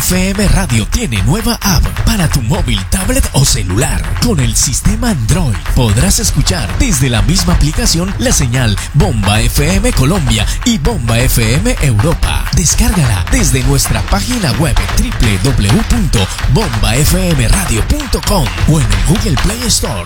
FM Radio tiene nueva app para tu móvil, tablet o celular. Con el sistema Android podrás escuchar desde la misma aplicación la señal Bomba FM Colombia y Bomba FM Europa. Descárgala desde nuestra página web www.bombafmradio.com o en el Google Play Store.